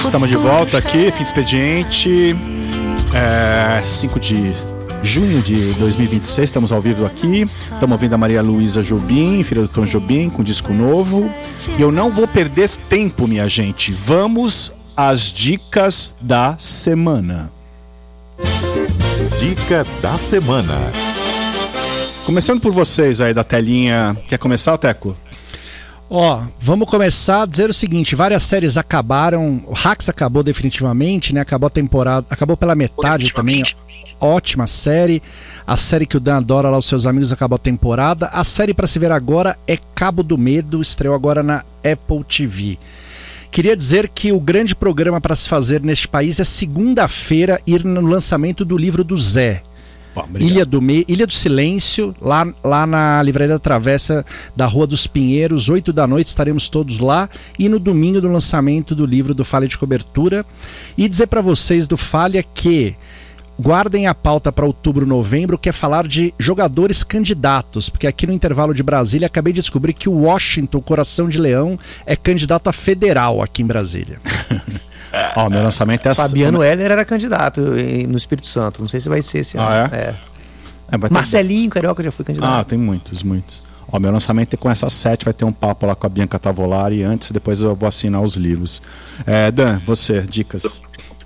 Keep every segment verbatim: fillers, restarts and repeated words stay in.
Estamos de volta aqui, fim de expediente, é, cinco de junho de dois mil e vinte e seis, estamos ao vivo aqui. Estamos ouvindo a Maria Luísa Jobim, filha do Tom Jobim, com disco novo. E eu não vou perder tempo, minha gente. Vamos às dicas da semana. Dica da semana. Começando por vocês aí da telinha. Quer começar, Teco? Ó, vamos começar a dizer o seguinte: várias séries acabaram, o Hacks acabou definitivamente, né? Acabou a temporada, acabou pela metade também. Ótima série. A série que o Dan adora lá, os seus amigos, acabou a temporada. A série para se ver agora é Cabo do Medo, estreou agora na Apple T V. Queria dizer que o grande programa para se fazer neste país é segunda-feira ir no lançamento do livro do Zé. Ilha do, Me... Ilha do Silêncio, lá, lá na Livraria da Travessa da Rua dos Pinheiros, oito da noite, estaremos todos lá. E no domingo do lançamento do livro do Falha de Cobertura. E dizer para vocês do Falha que guardem a pauta para outubro, novembro, que é falar de jogadores candidatos, porque aqui no intervalo de Brasília acabei de descobrir que o Washington, Coração de Leão, é candidato a federal aqui em Brasília. Ó, meu lançamento é assim. Fabiano Heller era candidato no Espírito Santo. Não sei se vai ser esse ano. Ah, é? É. É, vai ter... Marcelinho Carioca já foi candidato. Ah, tem muitos, muitos. Ó, meu lançamento é com essas sete, vai ter um papo lá com a Bianca Tavolari antes, depois eu vou assinar os livros. É, Dan, você, dicas.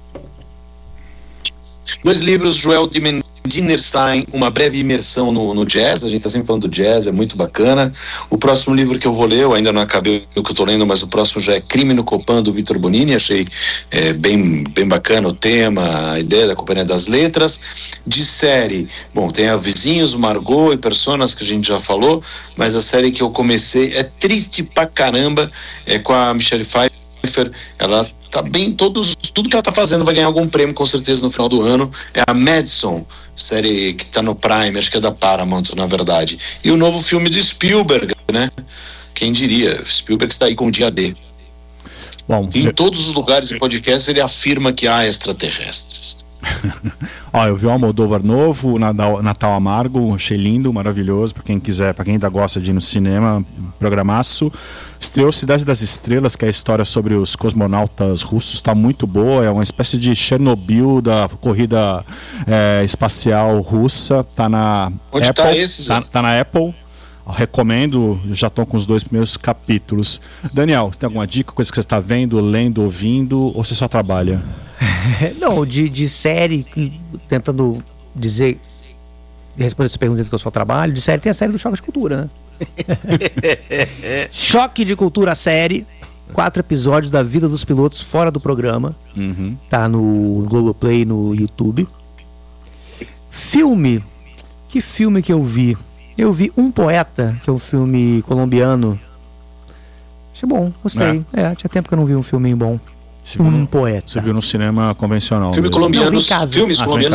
Dois livros, Joel Dinerstein, Uma Breve Imersão no, no Jazz. A gente está sempre falando do jazz, é muito bacana. O próximo livro que eu vou ler, eu ainda não acabei o que eu estou lendo, mas o próximo já é Crime no Copan, do Vitor Bonini. Achei é, bem, bem bacana o tema, a ideia da Companhia das Letras. De série, bom, tem a Vizinhos, Margot e Personas, que a gente já falou, mas a série que eu comecei é triste pra caramba, é com a Michelle Pfeiffer. Ela tá bem, todos, tudo que ela tá fazendo vai ganhar algum prêmio com certeza no final do ano. É a Madison, série que tá no Prime, acho que é da Paramount na verdade. E o novo filme do Spielberg, né? Quem diria, Spielberg está aí com o dia D. Bom, e em eu... todos os lugares do podcast ele afirma que há extraterrestres. Ó, eu vi o Almodóvar novo, o Natal, Natal Amargo, achei lindo, maravilhoso, pra quem quiser, pra quem ainda gosta de ir no cinema, programaço. Estreou Cidade das Estrelas, que é a história sobre os cosmonautas russos, tá muito boa, é uma espécie de Chernobyl da corrida é, espacial russa, tá na Onde Apple, tá esse, tá, tá na Apple. Recomendo, já estão com os dois primeiros capítulos. Daniel, você tem alguma dica, coisa que você está vendo, lendo, ouvindo, ou você só trabalha? Não, de, de série, tentando dizer, responder essa pergunta que eu só trabalho, de série tem a série do Choque de Cultura, né? Choque de Cultura, série, quatro episódios da vida dos pilotos fora do programa, uhum. Tá no Globoplay, no YouTube. Filme, que filme que eu vi? Eu vi Um Poeta, que é um filme colombiano. Achei bom, gostei. É, é tinha tempo que eu não vi um filme bom. Você Um no, Poeta. Você viu no cinema convencional? Filme mesmo. colombiano, Não, em casa. filmes Ah, colombianos